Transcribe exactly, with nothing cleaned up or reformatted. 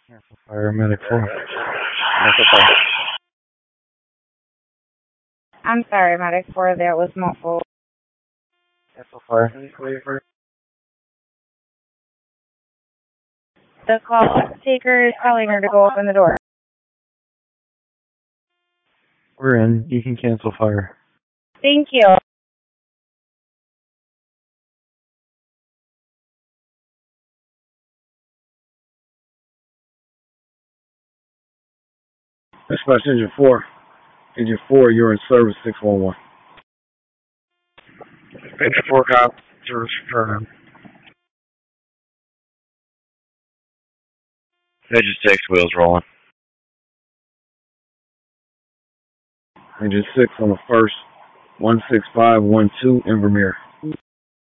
Cancel fire, medic four. Cancel fire. I'm sorry, medic four, that was muffled. Cancel fire. The call taker is telling her to go open the door. We're in. You can cancel fire. Thank you. Dispatch engine four. Engine four, you're in service six one one. Engine four cop, service return. Engine six, wheels rolling. Engine six on the first, one six five one two in Vermeer.